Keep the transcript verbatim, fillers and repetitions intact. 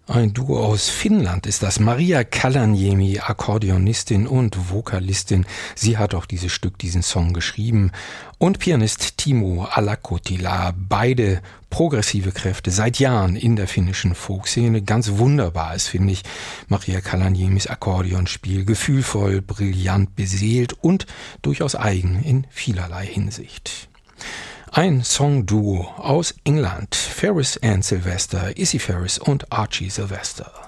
Ein Duo aus Finnland ist das. Maria Kalaniemi, Akkordeonistin und Vokalistin. Sie hat auch dieses Stück, diesen Song geschrieben. Und Pianist Timo Alakotila. Beide progressive Kräfte seit Jahren in der finnischen Folkszene. Ganz wunderbar ist, finde ich, Maria Kalaniemis Akkordeonspiel. Gefühlvoll, brillant beseelt und durchaus eigen in vielerlei Hinsicht. Ein Songduo aus England, Ferris and Sylvester, Issy Ferris und Archie Sylvester.